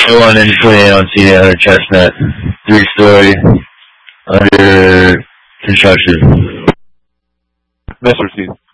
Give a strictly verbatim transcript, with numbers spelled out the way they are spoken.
one Ninja twenty-eight on C eight hundred Chestnut, three-story, under construction. Mister Steve.